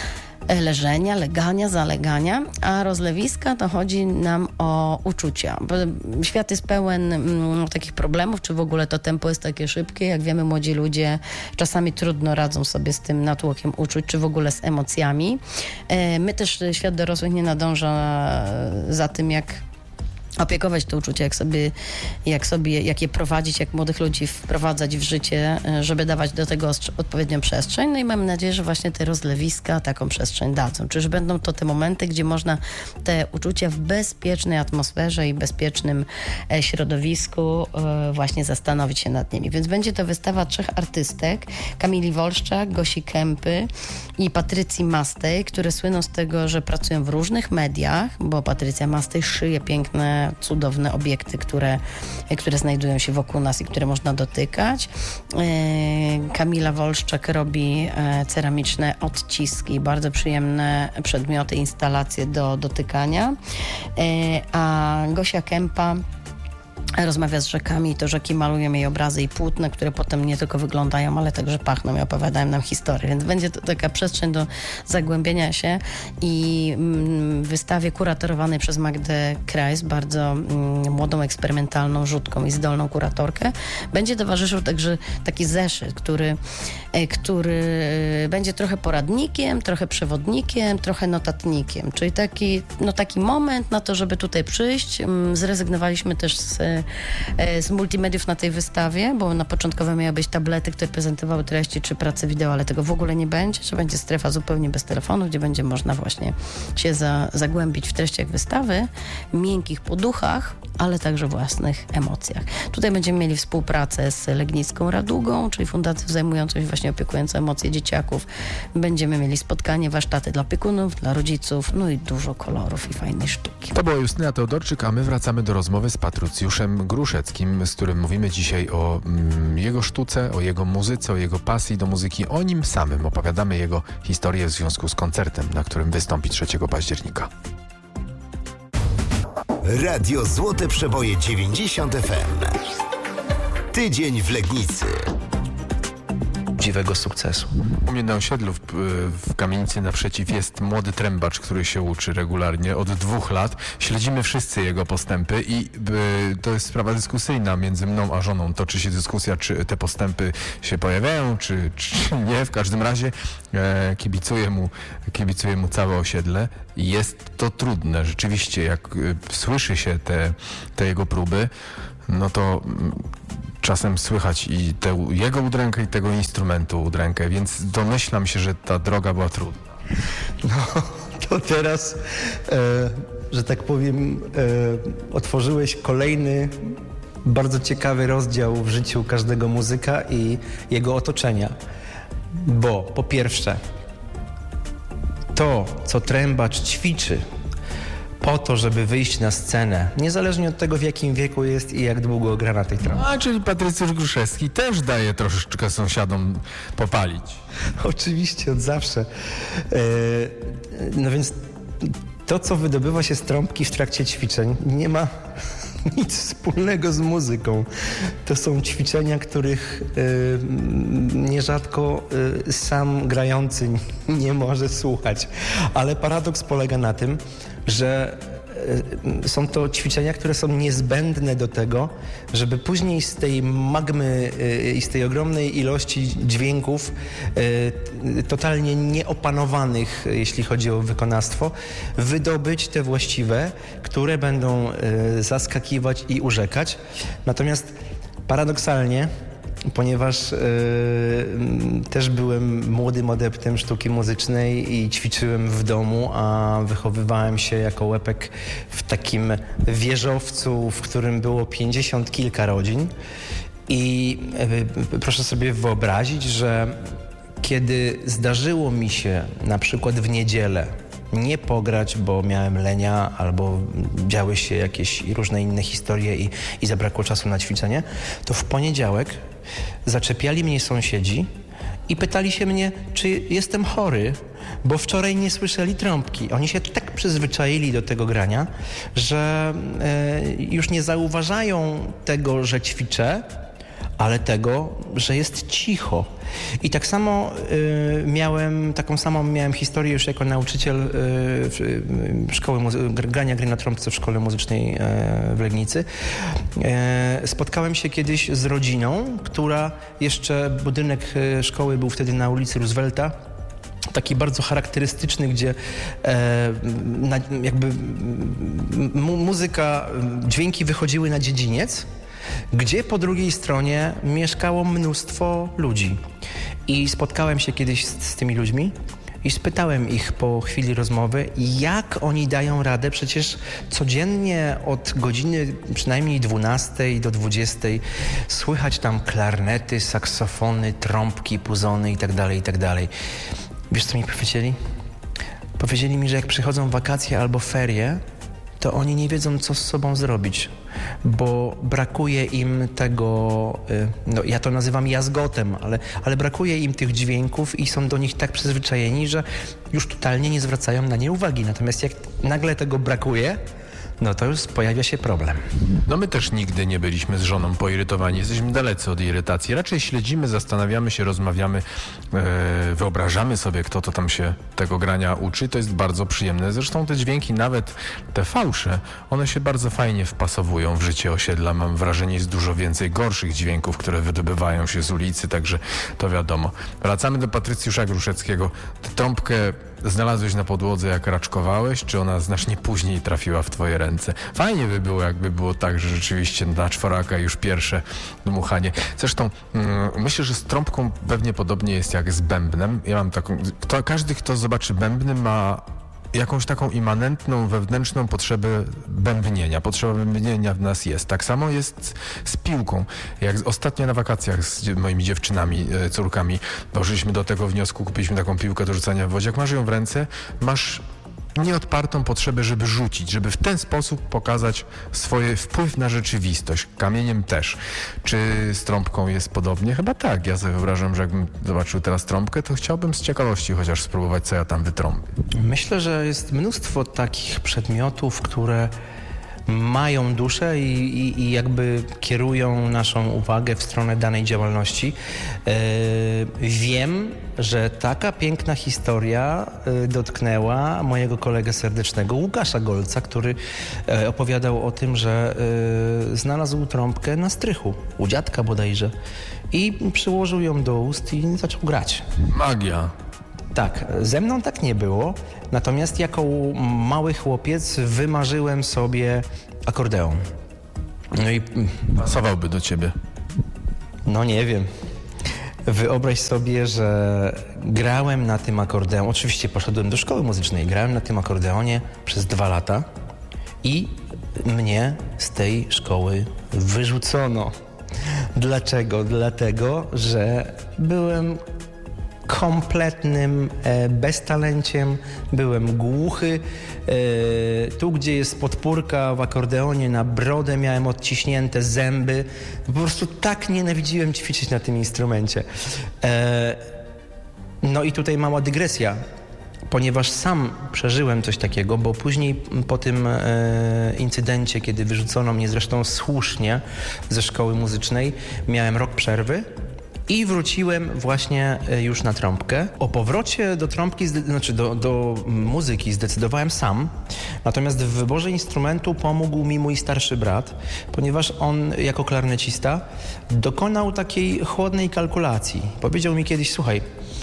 Leżenia, legania, zalegania, a rozlewiska to chodzi nam o uczucia. Bo świat jest pełen mm, takich problemów, czy w ogóle to tempo jest takie szybkie. Jak wiemy, młodzi ludzie czasami trudno radzą sobie z tym natłokiem uczuć, czy w ogóle z emocjami. E, my też, świat dorosłych nie nadąża za tym, jak opiekować te uczucia, jak sobie, jak sobie, jak je prowadzić, jak młodych ludzi wprowadzać w życie, żeby dawać do tego odpowiednią przestrzeń. No i mam nadzieję, że właśnie te rozlewiska taką przestrzeń dadzą. Czyż będą to te momenty, gdzie można te uczucia w bezpiecznej atmosferze i bezpiecznym środowisku właśnie zastanowić się nad nimi. Więc będzie to wystawa trzech artystek, Kamili Wolszczak, Gosi Kępy i Patrycji Mastej, które słyną z tego, że pracują w różnych mediach, bo Patrycja Mastej szyje piękne cudowne obiekty, które, które znajdują się wokół nas i które można dotykać. Kamila Wolszczak robi ceramiczne odciski, bardzo przyjemne przedmioty, instalacje do dotykania. A Gosia Kępa rozmawia z rzekami i to rzeki malują jej obrazy i płótna, które potem nie tylko wyglądają, ale także pachną i opowiadają nam historię. Więc będzie to taka przestrzeń do zagłębienia się i w wystawie kuratorowanej przez Magdę Krajs, bardzo młodą, eksperymentalną, rzutką i zdolną kuratorkę, będzie towarzyszył także taki zeszyt, który, który będzie trochę poradnikiem, trochę przewodnikiem, trochę notatnikiem, czyli taki, no taki moment na to, żeby tutaj przyjść. Zrezygnowaliśmy też z z multimediów na tej wystawie, bo na początkowo miały być tablety, które prezentowały treści czy prace wideo, ale tego w ogóle nie będzie, że będzie strefa zupełnie bez telefonu, gdzie będzie można właśnie się za, zagłębić w treściach wystawy, miękkich poduchach, ale także własnych emocjach. Tutaj będziemy mieli współpracę z Legnicką Radugą, czyli fundacją zajmującą się właśnie opiekującą emocje dzieciaków. Będziemy mieli spotkanie, warsztaty dla opiekunów, dla rodziców, no i dużo kolorów i fajnej sztuki. To była Justyna Teodorczyk, a my wracamy do rozmowy z Patrycjuszem Gruszeckim, z którym mówimy dzisiaj o mm, jego sztuce, o jego muzyce, o jego pasji do muzyki, o nim samym. Opowiadamy jego historię w związku z koncertem, na którym wystąpi trzeciego października. Radio Złote Przeboje dziewięćdziesiąt F M. Tydzień w Legnicy. prawdziwego sukcesu. U mnie na osiedlu w, w kamienicy naprzeciw jest młody trębacz, który się uczy regularnie od dwóch lat. Śledzimy wszyscy jego postępy i y, to jest sprawa dyskusyjna między mną a żoną. Toczy się dyskusja, czy te postępy się pojawiają, czy, czy nie. W każdym razie e, kibicuje mu, kibicuje mu całe osiedle. Jest to trudne. Rzeczywiście, jak y, słyszy się te, te jego próby, no to czasem słychać i tę jego udrękę, i tego instrumentu udrękę, więc domyślam się, że ta droga była trudna. No, to teraz, e, że tak powiem, e, otworzyłeś kolejny bardzo ciekawy rozdział w życiu każdego muzyka i jego otoczenia. Bo po pierwsze, to, co trębacz ćwiczy po to, żeby wyjść na scenę, niezależnie od tego, w jakim wieku jest i jak długo gra na tej trąbie. A, czyli Patrycjusz Gruszewski też daje troszeczkę sąsiadom popalić. Oczywiście, od zawsze. E, no więc to, co wydobywa się z trąbki w trakcie ćwiczeń, nie ma nic wspólnego z muzyką. To są ćwiczenia, których y, nierzadko y, sam grający nie może słuchać. Ale paradoks polega na tym, że y, są to ćwiczenia, które są niezbędne do tego, żeby później z tej magmy y, i z tej ogromnej ilości dźwięków y, totalnie nieopanowanych, jeśli chodzi o wykonawstwo, wydobyć te właściwe, które będą y, zaskakiwać i urzekać. Natomiast paradoksalnie, ponieważ y, też byłem młodym adeptem sztuki muzycznej i ćwiczyłem w domu, a wychowywałem się jako łepek w takim wieżowcu, w którym było pięćdziesiąt kilka rodzin. I y, proszę sobie wyobrazić, że kiedy zdarzyło mi się na przykład w niedzielę nie pograć, bo miałem lenia albo działy się jakieś różne inne historie i, i zabrakło czasu na ćwiczenie, to w poniedziałek zaczepiali mnie sąsiedzi i pytali się mnie, czy jestem chory, bo wczoraj nie słyszeli trąbki. Oni się tak przyzwyczaili do tego grania, że e, już nie zauważają tego, że ćwiczę, ale tego, że jest cicho. I tak samo y, miałem, taką samą miałem historię już jako nauczyciel y, szkoły muzy- grania gry na trąbce w szkole muzycznej y, w Legnicy. Y, spotkałem się kiedyś z rodziną, która jeszcze, budynek y, szkoły był wtedy na ulicy Roosevelta, taki bardzo charakterystyczny, gdzie e, na, jakby mu, muzyka, dźwięki wychodziły na dziedziniec, gdzie po drugiej stronie mieszkało mnóstwo ludzi. I spotkałem się kiedyś z, z tymi ludźmi i spytałem ich po chwili rozmowy, jak oni dają radę. Przecież codziennie od godziny przynajmniej dwunastej do dwudziestej słychać tam klarnety, saksofony, trąbki, puzony itd., itd. Wiesz, co mi powiedzieli? Powiedzieli mi, że jak przychodzą wakacje albo ferie, to oni nie wiedzą, co z sobą zrobić, bo brakuje im tego, no ja to nazywam jazgotem, ale, ale brakuje im tych dźwięków i są do nich tak przyzwyczajeni, że już totalnie nie zwracają na nie uwagi. Natomiast jak nagle tego brakuje, no to już pojawia się problem. No my też nigdy nie byliśmy z żoną poirytowani. Jesteśmy dalecy od irytacji. Raczej śledzimy, zastanawiamy się, rozmawiamy, e, wyobrażamy sobie, kto to tam się tego grania uczy. To jest bardzo przyjemne. Zresztą te dźwięki, nawet te fałsze, one się bardzo fajnie wpasowują w życie osiedla. Mam wrażenie, jest dużo więcej gorszych dźwięków, które wydobywają się z ulicy, także to wiadomo. Wracamy do Patrycjusza Gruszewskiego. Tę trąbkę znalazłeś na podłodze, jak raczkowałeś, czy ona znacznie później trafiła w twoje ręce? Fajnie by było, jakby było tak, że rzeczywiście na czworaka już pierwsze dmuchanie. Zresztą mm, myślę, że z trąbką pewnie podobnie jest jak z bębnem. Ja mam taką... Kto, każdy, kto zobaczy bębny, ma jakąś taką immanentną, wewnętrzną potrzebę bębnienia. Potrzeba bębnienia w nas jest. Tak samo jest z piłką. Jak ostatnio na wakacjach z moimi dziewczynami, córkami doszliśmy do tego wniosku, kupiliśmy taką piłkę do rzucania w wodzie. Jak masz ją w ręce, masz nieodpartą potrzebę, żeby rzucić, żeby w ten sposób pokazać swój wpływ na rzeczywistość. Kamieniem też. Czy z trąbką jest podobnie? Chyba tak. Ja sobie wyobrażam, że jakbym zobaczył teraz trąbkę, to chciałbym z ciekawości chociaż spróbować, co ja tam wytrąbię. Myślę, że jest mnóstwo takich przedmiotów, które mają duszę i, i, i jakby kierują naszą uwagę w stronę danej działalności. E, wiem, że taka piękna historia e, dotknęła mojego kolegę serdecznego Łukasza Golca, który e, opowiadał o tym, że e, znalazł trąbkę na strychu, u dziadka bodajże, i przyłożył ją do ust i zaczął grać. Magia. Tak, ze mną tak nie było, natomiast jako mały chłopiec wymarzyłem sobie akordeon. No i pasowałby do ciebie. No nie wiem. Wyobraź sobie, że grałem na tym akordeonie. Oczywiście poszedłem do szkoły muzycznej, grałem na tym akordeonie przez dwa lata i mnie z tej szkoły wyrzucono. Dlaczego? Dlatego, że byłem kompletnym e, beztalenciem, byłem głuchy. E, tu, gdzie jest podpórka w akordeonie, na brodę miałem odciśnięte zęby. Po prostu tak nienawidziłem ćwiczyć na tym instrumencie. E, no i tutaj mała dygresja, ponieważ sam przeżyłem coś takiego, bo później po tym e, incydencie, kiedy wyrzucono mnie zresztą słusznie ze szkoły muzycznej, miałem rok przerwy. I wróciłem właśnie już na trąbkę. O powrocie do trąbki, znaczy do, do muzyki zdecydowałem sam. Natomiast w wyborze instrumentu pomógł mi mój starszy brat, ponieważ on jako klarnecista dokonał takiej chłodnej kalkulacji. Powiedział mi kiedyś, słuchaj,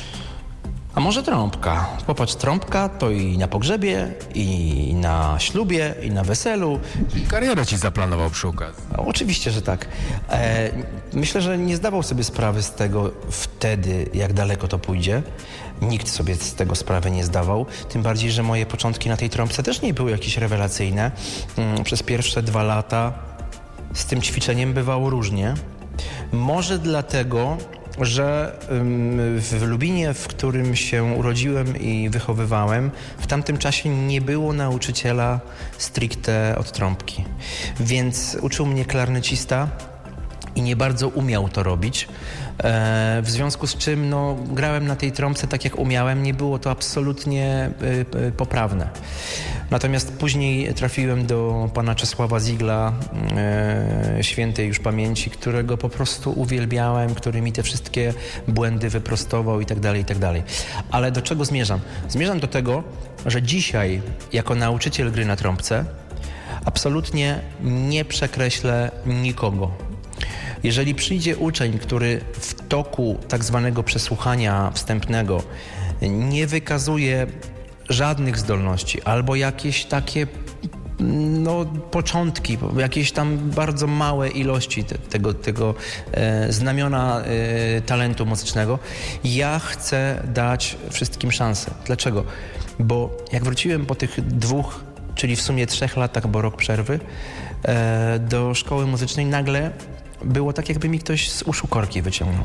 a może trąbka? Popatrz, trąbka to i na pogrzebie, i na ślubie, i na weselu. Karierę ci zaplanował przy okazji. No, oczywiście, że tak. E, myślę, że nie zdawał sobie sprawy z tego wtedy, jak daleko to pójdzie. Nikt sobie z tego sprawy nie zdawał. Tym bardziej, że moje początki na tej trąbce też nie były jakieś rewelacyjne. Mm, przez pierwsze dwa lata z tym ćwiczeniem bywało różnie. Może dlatego, że w Lubinie, w którym się urodziłem i wychowywałem, w tamtym czasie nie było nauczyciela stricte od trąbki. Więc uczył mnie klarnecista i nie bardzo umiał to robić. E, w związku z czym no, grałem na tej trąbce tak jak umiałem, nie było to absolutnie y, y, poprawne. Natomiast później trafiłem do pana Czesława Zigla, e, świętej już pamięci, którego po prostu uwielbiałem, który mi te wszystkie błędy wyprostował i tak dalej, i tak dalej. Ale do czego zmierzam? Zmierzam do tego, że dzisiaj jako nauczyciel gry na trąbce absolutnie nie przekreślę nikogo. Jeżeli przyjdzie uczeń, który w toku tak zwanego przesłuchania wstępnego nie wykazuje żadnych zdolności albo jakieś takie no, początki, jakieś tam bardzo małe ilości te, tego, tego e, znamiona e, talentu muzycznego, ja chcę dać wszystkim szansę. Dlaczego? Bo jak wróciłem po tych dwóch, czyli w sumie trzech latach, bo rok przerwy, e, do szkoły muzycznej, nagle było tak, jakby mi ktoś z uszu korki wyciągnął.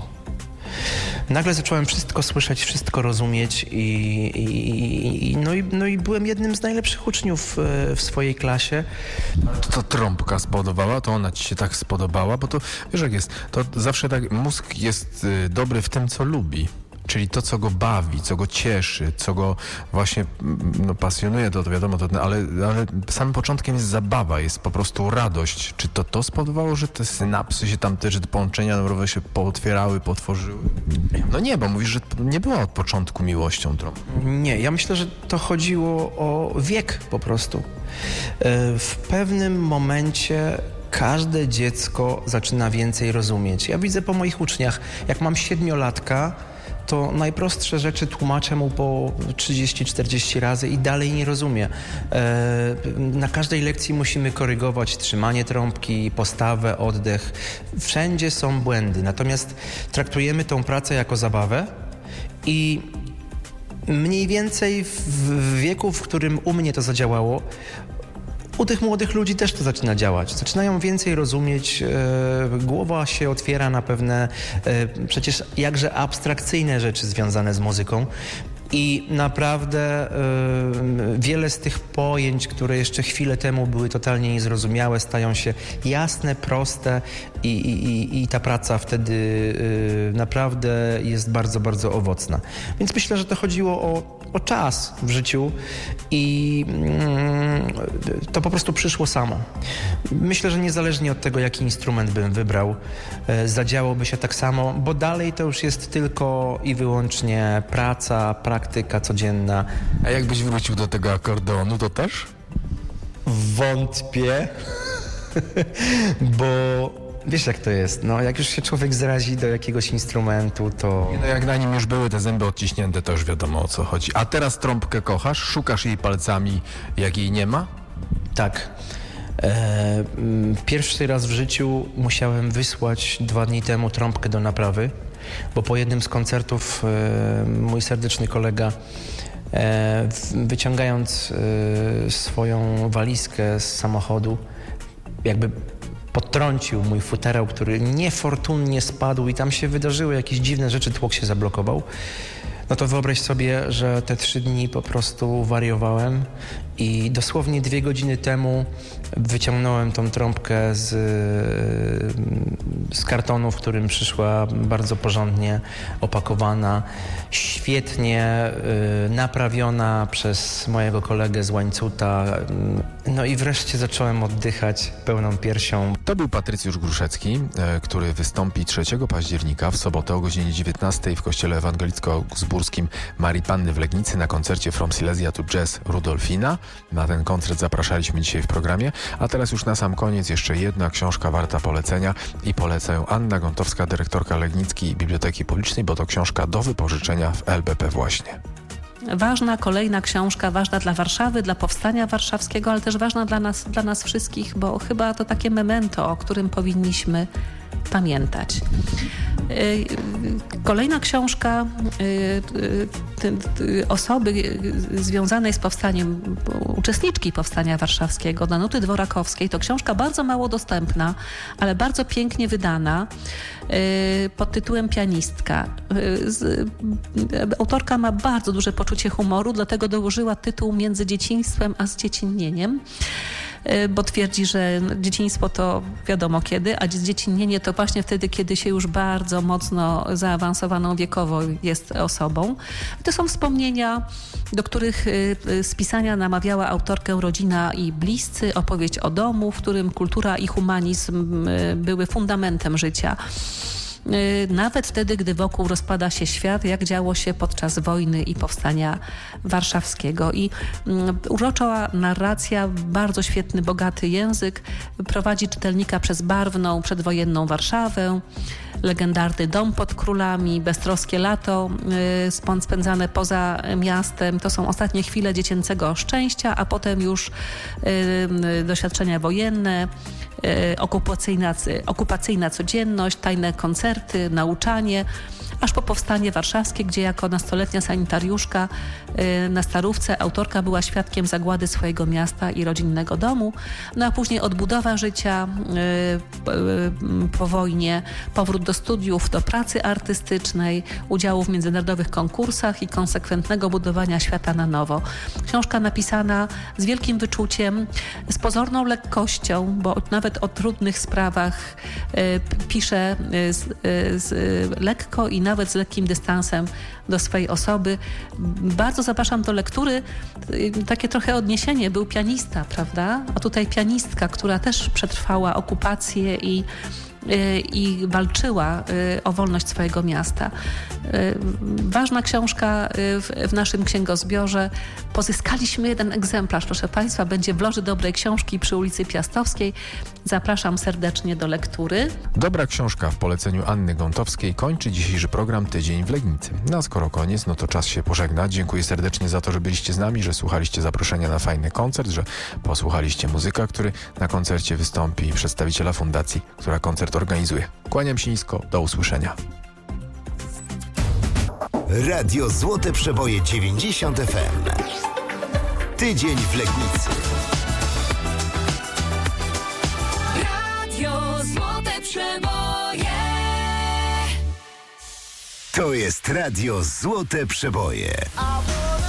Nagle zacząłem wszystko słyszeć, wszystko rozumieć i, i, i, no, i no i byłem jednym z najlepszych uczniów w swojej klasie. To, to trąbka spodobała, to ona ci się tak spodobała, bo to, wiesz jak jest, to zawsze tak, mózg jest dobry w tym, co lubi. Czyli to, co go bawi, co go cieszy, co go właśnie no, pasjonuje, to, to wiadomo, to, ale, ale samym początkiem jest zabawa, jest po prostu radość. Czy to to spowodowało, że te synapsy się tam też, te połączenia neurowe się pootwierały, potworzyły? No nie, bo mówisz, że nie była od początku miłością trąbką. Nie, ja myślę, że to chodziło o wiek po prostu. W pewnym momencie każde dziecko zaczyna więcej rozumieć. Ja widzę po moich uczniach, jak mam siedmiolatka, to najprostsze rzeczy tłumaczę mu po trzydzieści czterdzieści razy i dalej nie rozumie. E, na każdej lekcji musimy korygować trzymanie trąbki, postawę, oddech. Wszędzie są błędy, natomiast traktujemy tą pracę jako zabawę i mniej więcej w wieku, w którym u mnie to zadziałało, u tych młodych ludzi też to zaczyna działać. Zaczynają więcej rozumieć, e, głowa się otwiera na pewne e, przecież jakże abstrakcyjne rzeczy związane z muzyką I naprawdę y, wiele z tych pojęć, które jeszcze chwilę temu były totalnie niezrozumiałe, stają się jasne, proste i, i, i ta praca wtedy y, naprawdę jest bardzo, bardzo owocna. Więc myślę, że to chodziło o, o czas w życiu i y, to po prostu przyszło samo. Myślę, że niezależnie od tego, jaki instrument bym wybrał, y, zadziałoby się tak samo, bo dalej to już jest tylko i wyłącznie praca, praktyka codzienna. A jakbyś wrócił do tego akordeonu, to też? Wątpię, bo wiesz jak to jest, no jak już się człowiek zrazi do jakiegoś instrumentu, to... No jak na nim już były te zęby odciśnięte, to już wiadomo o co chodzi. A teraz trąbkę kochasz? Szukasz jej palcami, jak jej nie ma? Tak. E, pierwszy raz w życiu musiałem wysłać dwa dni temu trąbkę do naprawy, bo po jednym z koncertów e, mój serdeczny kolega e, wyciągając e, swoją walizkę z samochodu jakby potrącił mój futerał, który niefortunnie spadł i tam się wydarzyły jakieś dziwne rzeczy, tłok się zablokował. No to wyobraź sobie, że te trzy dni po prostu wariowałem i dosłownie dwie godziny temu wyciągnąłem tą trąbkę z, z kartonu, w którym przyszła bardzo porządnie opakowana, świetnie y, naprawiona przez mojego kolegę z Łańcuta. No i wreszcie zacząłem oddychać pełną piersią. To był Patrycjusz Gruszecki, e, który wystąpi trzeciego października w sobotę o godzinie dziewiętnastej w kościele ewangelicko-augsburskim Marii Panny w Legnicy na koncercie From Silesia to Jazz Rudolfina. Na ten koncert zapraszaliśmy dzisiaj w programie, a teraz już na sam koniec jeszcze jedna książka warta polecenia i poleca ją Anna Gontowska, dyrektorka Legnickiej Biblioteki Publicznej, bo to książka do wypożyczenia w L B P właśnie. Ważna, kolejna książka, ważna dla Warszawy, dla powstania warszawskiego, ale też ważna dla nas, dla nas wszystkich, bo chyba to takie memento, o którym powinniśmy pamiętać. Kolejna książka osoby związanej z powstaniem, uczestniczki Powstania Warszawskiego, Danuty Dworakowskiej, to książka bardzo mało dostępna, ale bardzo pięknie wydana, pod tytułem Pianistka. Autorka ma bardzo duże poczucie humoru, dlatego dołożyła tytuł Między dzieciństwem a zdziecinnieniem, bo twierdzi, że dzieciństwo to wiadomo kiedy, a zdziecinnienie to właśnie wtedy, kiedy się już bardzo mocno zaawansowaną wiekowo jest osobą. To są wspomnienia, do których z pisania namawiała autorkę rodzina i bliscy, opowieść o domu, w którym kultura i humanizm były fundamentem życia. Nawet wtedy, gdy wokół rozpada się świat, jak działo się podczas wojny i powstania warszawskiego. I urocza narracja, bardzo świetny, bogaty język prowadzi czytelnika przez barwną, przedwojenną Warszawę, legendarny dom pod królami, beztroskie lato spędzane poza miastem. To są ostatnie chwile dziecięcego szczęścia, a potem już doświadczenia wojenne, okupacyjna, okupacyjna codzienność, tajne koncerty, nauczanie, aż po powstanie warszawskie, gdzie jako nastoletnia sanitariuszka na Starówce autorka była świadkiem zagłady swojego miasta i rodzinnego domu, no a później odbudowa życia po wojnie, powrót do studiów, do pracy artystycznej, udziału w międzynarodowych konkursach i konsekwentnego budowania świata na nowo. Książka napisana z wielkim wyczuciem, z pozorną lekkością, bo nawet o trudnych sprawach pisze z, z, lekko i nawet z lekkim dystansem do swojej osoby. Bardzo zapraszam do lektury. Takie trochę odniesienie. Był pianista, prawda? A tutaj pianistka, która też przetrwała okupację i i walczyła o wolność swojego miasta. Ważna książka w, w naszym księgozbiorze. Pozyskaliśmy jeden egzemplarz, proszę Państwa, będzie w Loży Dobrej Książki przy ulicy Piastowskiej. Zapraszam serdecznie do lektury. Dobra książka w poleceniu Anny Gontowskiej kończy dzisiejszy program Tydzień w Legnicy. No a skoro koniec, no to czas się pożegnać. Dziękuję serdecznie za to, że byliście z nami, że słuchaliście zaproszenia na fajny koncert, że posłuchaliście muzyka, który na koncercie wystąpi i przedstawiciela fundacji, która koncert organizuje. Kłaniam się nisko, do usłyszenia. Radio Złote Przeboje dziewięćdziesiąt F M. Tydzień w Legnicy. Radio Złote Przeboje. To jest radio Złote Przeboje.